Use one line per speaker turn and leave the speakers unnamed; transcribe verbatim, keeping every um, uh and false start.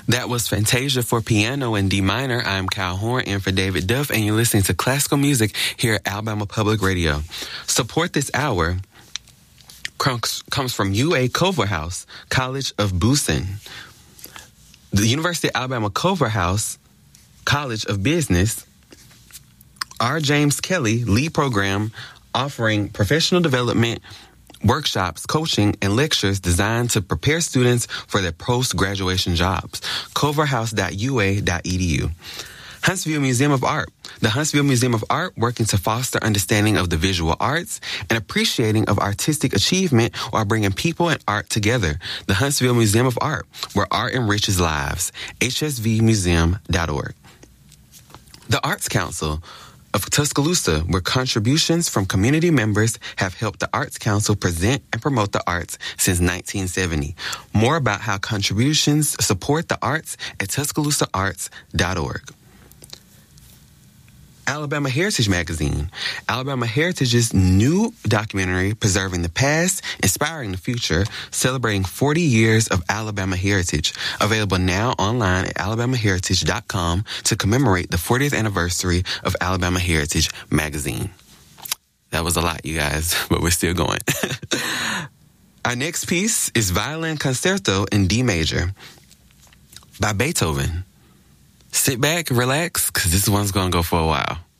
That was Fantasia for piano in D minor. I'm Kyle Horn in for David Duff, and you're listening to classical music here at Alabama Public Radio. Support this hour comes from U A Culverhouse College of Busan. The University of Alabama Culverhouse College of Business, R. James Kelly lead program offering professional development, workshops, coaching, and lectures designed to prepare students for their post-graduation jobs. culverhouse dot u a dot e d u. Huntsville Museum of Art. The Huntsville Museum of Art working to foster understanding of the visual arts and appreciating of artistic achievement while bringing people and art together. The Huntsville Museum of Art, where art enriches lives. h s v museum dot org. The Arts Council of Tuscaloosa, where contributions from community members have helped the Arts Council present and promote the arts since nineteen seventy. More about how contributions support the arts at tuscaloosa arts dot org. Alabama Heritage Magazine. Alabama Heritage's new documentary, Preserving the Past, Inspiring the Future, celebrating forty years of Alabama heritage. Available now online at alabama heritage dot com to commemorate the fortieth anniversary of Alabama Heritage Magazine. That was a lot, you guys, but we're still going. Our next piece is Violin Concerto in D major by Beethoven. Sit back, relax, because this one's going to go for a while.